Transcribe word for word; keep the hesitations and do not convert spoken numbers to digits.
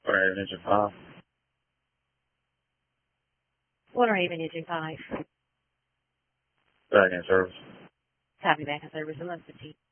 Water Haven Engine five. Water Haven Engine five. Back in service. Copy back in service eleven fifteen.